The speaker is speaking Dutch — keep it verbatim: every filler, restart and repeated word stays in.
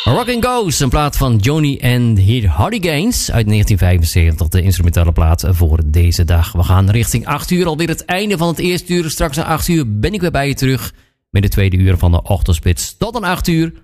Rockin' Ghost, een plaat van Johnny and the Hurricanes uit negentien vijfenzeventig. De instrumentale plaat voor deze dag. We gaan richting acht uur, alweer het einde van het eerste uur. Straks na acht uur ben ik weer bij je terug met de tweede uur van de Ochtendspits. Tot aan acht uur.